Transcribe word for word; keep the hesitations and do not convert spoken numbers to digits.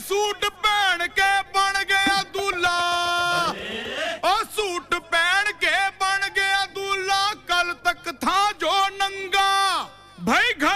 Suit पहन के बन गया दूल्हा, ओ सूट पहन के बन गया दूल्हा, कल तक था जो नंगा भाई।